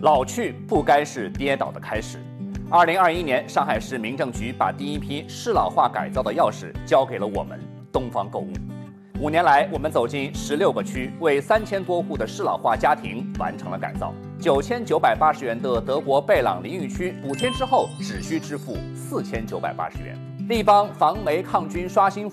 老去不该是跌倒的开始。2021年，上海市民政局把第一批适老化改造的钥匙交给了我们东方购物。5年来，我们走进16个区，为3000多户的适老化家庭完成了改造。9980元的德国贝朗淋浴区补贴之后，只需支付4980元。立邦防霉抗菌刷新